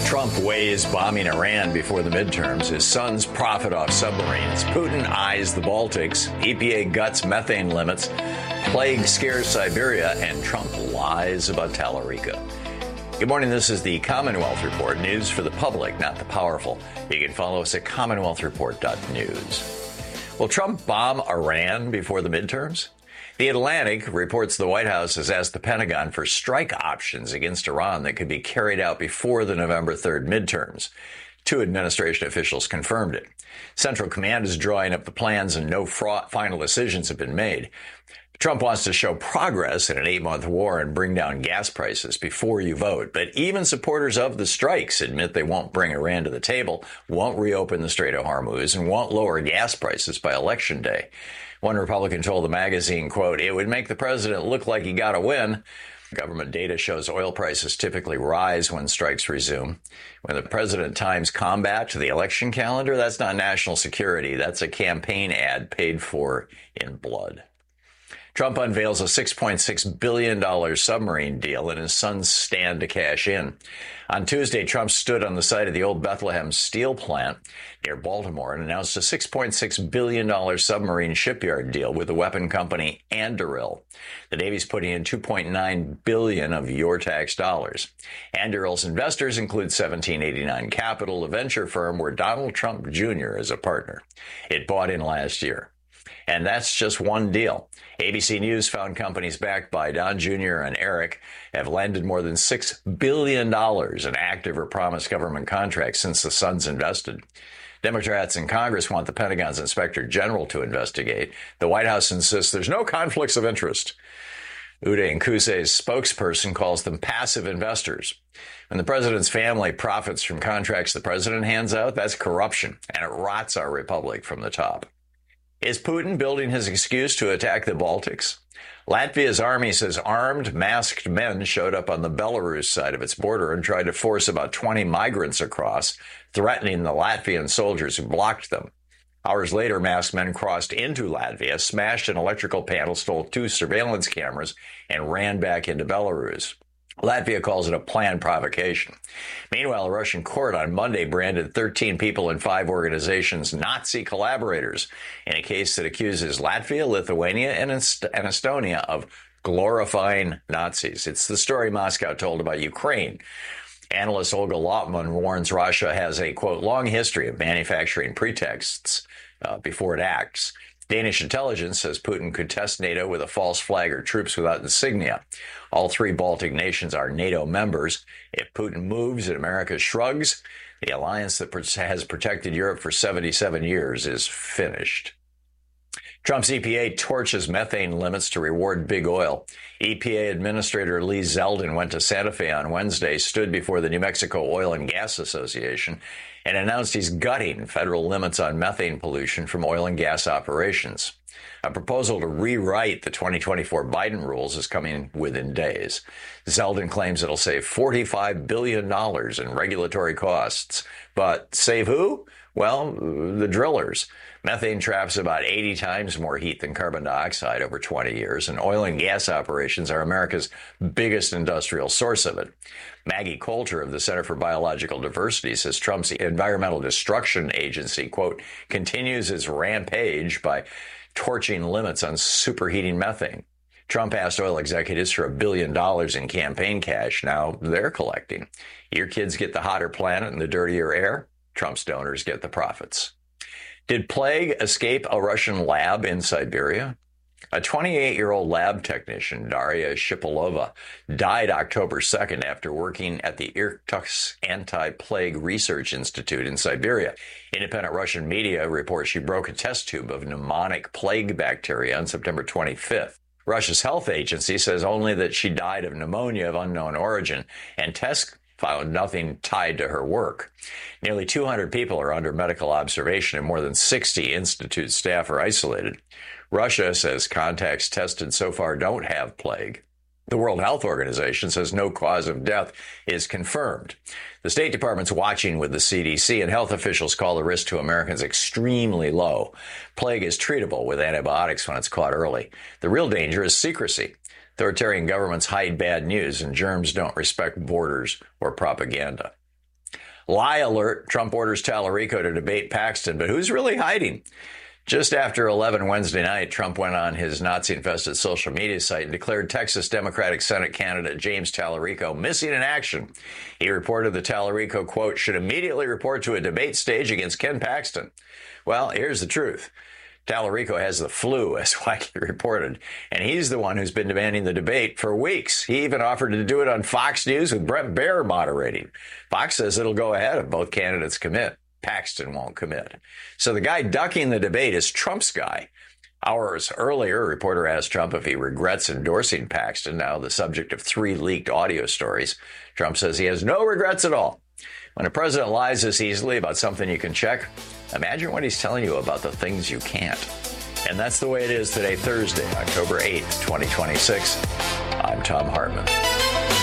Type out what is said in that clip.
Trump weighs bombing Iran before the midterms. His sons profit off submarines. Putin eyes the Baltics. EPA guts methane limits. Plague scares Siberia. And Trump lies about Tallarico. Good morning. This is the Commonwealth Report. News for the public, not the powerful. You can follow us at commonwealthreport.news. Will Trump bomb Iran before the midterms? The Atlantic reports the White House has asked the Pentagon for strike options against Iran that could be carried out before the November 3rd midterms. Two administration officials confirmed it. Central Command is drawing up the plans and no final decisions have been made. Trump wants to show progress in an 8-month war and bring down gas prices before you vote. But even supporters of the strikes admit they won't bring Iran to the table, won't reopen the Strait of Hormuz, and won't lower gas prices by Election Day. One Republican told the magazine, quote, "It would make the president look like he got a win." Government data shows oil prices typically rise when strikes resume. When the president times combat to the election calendar, that's not national security. That's a campaign ad paid for in blood. Trump unveils a $6.6 billion submarine deal, and his sons stand to cash in. On Tuesday, Trump stood on the site of the old Bethlehem steel plant near Baltimore and announced a $6.6 billion submarine shipyard deal with the weapon company Anduril. The Navy's putting in $2.9 billion of your tax dollars. Anduril's investors include 1789 Capital, a venture firm where Donald Trump Jr. is a partner. It bought in last year. And that's just one deal. ABC News found companies backed by Don Jr. and Eric have landed more than $6 billion in active or promised government contracts since the sons invested. Democrats in Congress want the Pentagon's Inspector General to investigate. The White House insists there's no conflicts of interest. Uday Nkuse's spokesperson calls them passive investors. When the president's family profits from contracts the president hands out, that's corruption, and it rots our republic from the top. Is Putin building his excuse to attack the Baltics? Latvia's army says armed, masked men showed up on the Belarus side of its border and tried to force about 20 migrants across, threatening the Latvian soldiers who blocked them. Hours later, masked men crossed into Latvia, smashed an electrical panel, stole 2 surveillance cameras, and ran back into Belarus. Latvia calls it a planned provocation. Meanwhile, a Russian court on Monday branded 13 people in 5 organizations Nazi collaborators in a case that accuses Latvia, Lithuania, and Estonia of glorifying Nazis. It's the story Moscow told about Ukraine. Analyst Olga Lautman warns Russia has a, quote, long history of manufacturing pretexts before it acts. Danish intelligence says Putin could test NATO with a false flag or troops without insignia. All 3 Baltic nations are NATO members. If Putin moves and America shrugs, the alliance that has protected Europe for 77 years is finished. Trump's EPA torches methane limits to reward big oil. EPA Administrator Lee Zeldin went to Santa Fe on Wednesday, stood before the New Mexico Oil and Gas Association, and announced he's gutting federal limits on methane pollution from oil and gas operations. A proposal to rewrite the 2024 Biden rules is coming within days. Zeldin claims it'll save $45 billion in regulatory costs. But save who? Well, the drillers. Methane traps about 80 times more heat than carbon dioxide over 20 years, and oil and gas operations are America's biggest industrial source of it. Maggie Coulter of the Center for Biological Diversity says Trump's Environmental Destruction Agency, quote, continues its rampage by torching limits on superheating methane. Trump asked oil executives for $1 billion in campaign cash. Now they're collecting. Your kids get the hotter planet and the dirtier air. Trump's donors get the profits. Did plague escape a Russian lab in Siberia? A 28-year-old lab technician, Daria Shipilova, died October 2nd after working at the Irkutsk Anti-Plague Research Institute in Siberia. Independent Russian media report she broke a test tube of pneumonic plague bacteria on September 25th. Russia's health agency says only that she died of pneumonia of unknown origin, and tests found nothing tied to her work. Nearly 200 people are under medical observation and more than 60 institute staff are isolated. Russia says contacts tested so far don't have plague. The World Health Organization says no cause of death is confirmed. The State Department's watching with the CDC, and health officials call the risk to Americans extremely low. Plague is treatable with antibiotics when it's caught early. The real danger is secrecy. Authoritarian governments hide bad news, and germs don't respect borders or propaganda. Lie alert, Trump orders Tallarico to debate Paxton, but who's really hiding? Just after 11 Wednesday night, Trump went on his Nazi-infested social media site and declared Texas Democratic Senate candidate James Tallarico missing in action. He reported that Tallarico, quote, should immediately report to a debate stage against Ken Paxton. Well, here's the truth. Tallarico has the flu, as widely reported, and he's the one who's been demanding the debate for weeks. He even offered to do it on Fox News with Brett Baer moderating. Fox says it'll go ahead if both candidates commit. Paxton won't commit. So the guy ducking the debate is Trump's guy. Hours earlier, a reporter asked Trump if he regrets endorsing Paxton, now the subject of 3 leaked audio stories. Trump says he has no regrets at all. When a president lies this easily about something you can check, imagine what he's telling you about the things you can't. And that's the way it is today, Thursday, October 8th, 2026. I'm Thom Hartmann.